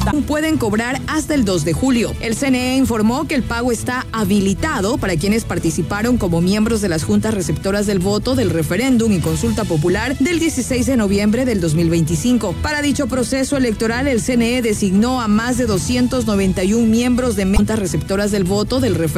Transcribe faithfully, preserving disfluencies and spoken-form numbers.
pueden cobrar hasta el dos de julio. El C N E informó que el pago está habilitado para quienes participaron como miembros de las juntas receptoras del voto del referéndum y consulta popular del dieciséis de noviembre del dos mil veinticinco. Para dicho proceso electoral, el C N E designó a más de doscientos noventa y uno miembros de juntas receptoras del voto del referéndum